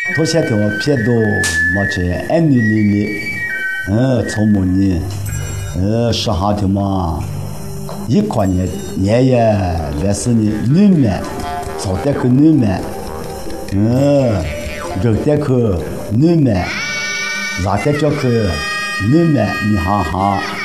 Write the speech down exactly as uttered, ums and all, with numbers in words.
头先给我骗到没这爱女里里，嗯，从母呢，呃，说好的嘛，一块年年也来是呢，女们，早点个女们，嗯，肉点个女们，辣点叫个女们，你哈哈。